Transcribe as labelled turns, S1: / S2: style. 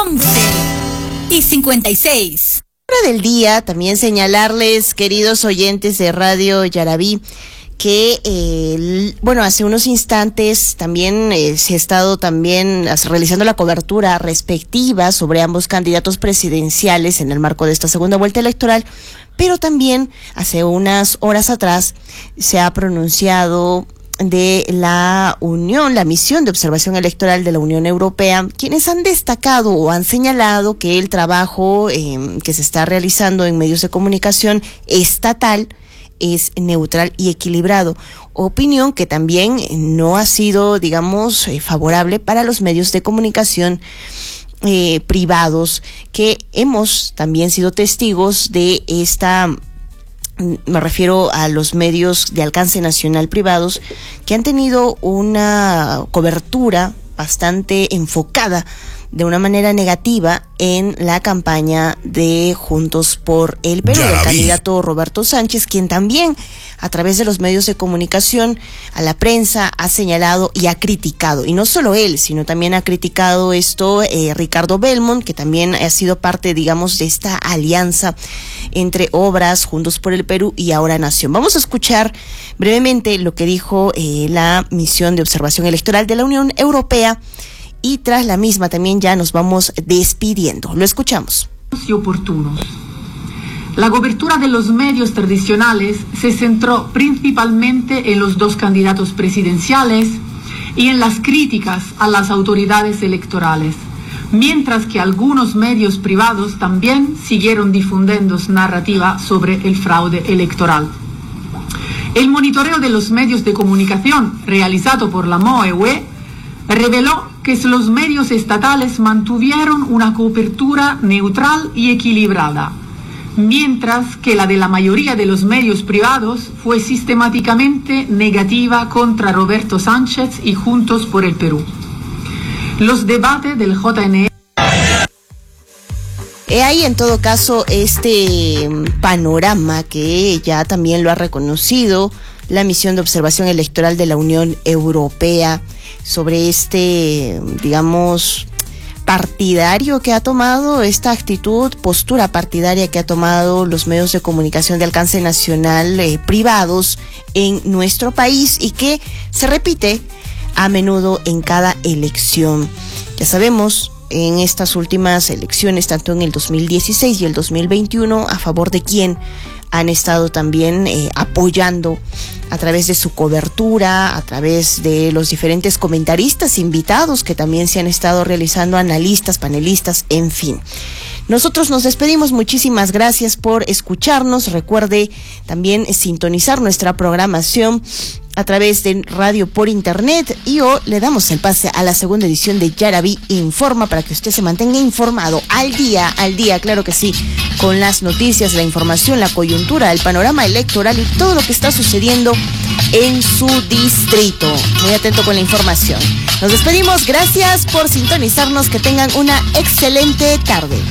S1: 11:56.
S2: Del día, también señalarles, queridos oyentes de Radio Yarabí, que hace unos instantes también se ha estado también realizando la cobertura respectiva sobre ambos candidatos presidenciales en el marco de esta segunda vuelta electoral, pero también hace unas horas atrás se ha pronunciado de la misión de observación electoral de la Unión Europea, quienes han destacado o han señalado que el trabajo que se está realizando en medios de comunicación estatal es neutral y equilibrado, opinión que también no ha sido, favorable para los medios de comunicación privados, que hemos también sido testigos de esta. Me refiero a los medios de alcance nacional privados que han tenido una cobertura bastante enfocada de una manera negativa en la campaña de Juntos por el Perú, del candidato Roberto Sánchez, quien también a través de los medios de comunicación a la prensa ha señalado y ha criticado, y no solo él, sino también ha criticado esto Ricardo Belmont, que también ha sido parte, de esta alianza entre Obras, Juntos por el Perú y Ahora Nación. Vamos a escuchar brevemente lo que dijo la misión de observación electoral de la Unión Europea, y tras la misma también ya nos vamos despidiendo. Lo escuchamos.
S3: Y oportunos. La cobertura de los medios tradicionales se centró principalmente en los dos candidatos presidenciales y en las críticas a las autoridades electorales, mientras que algunos medios privados también siguieron difundiendo narrativa sobre el fraude electoral. El monitoreo de los medios de comunicación realizado por la MOEUE reveló que los medios estatales mantuvieron una cobertura neutral y equilibrada, mientras que la de la mayoría de los medios privados fue sistemáticamente negativa contra Roberto Sánchez y Juntos por el Perú. Los debates del JNE.
S2: Hay en todo caso este panorama que ya también lo ha reconocido la misión de observación electoral de la Unión Europea sobre partidario que ha tomado, esta postura partidaria que ha tomado los medios de comunicación de alcance nacional privados en nuestro país, y que se repite a menudo en cada elección. Ya sabemos, en estas últimas elecciones, tanto en el 2016 y el 2021, a favor de quién han estado también apoyando a través de su cobertura, a través de los diferentes comentaristas invitados que también se han estado realizando, analistas, panelistas, en fin. Nosotros nos despedimos, muchísimas gracias por escucharnos. Recuerde también sintonizar nuestra programación a través de radio por internet, y hoy le damos el pase a la segunda edición de Yarabí Informa para que usted se mantenga informado al día, claro que sí, con las noticias, la información, la coyuntura, el panorama electoral y todo lo que está sucediendo en su distrito. Muy atento con la información. Nos despedimos, gracias por sintonizarnos, que tengan una excelente tarde.